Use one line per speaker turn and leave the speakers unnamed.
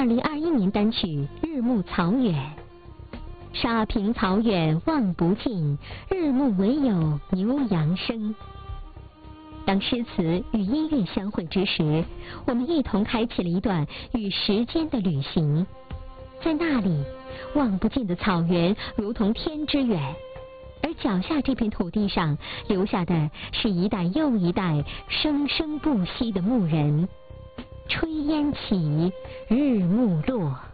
2021年单曲《日暮草远》。沙平草远望不尽，日暮惟有牛羊声。当诗词与音乐相会之时，我们一同开启了一段与时间的旅行。在那里，望不尽的草原如同天之远，而脚下这片土地上留下的是一代又一代生生不息的牧人。炊烟起，日暮落。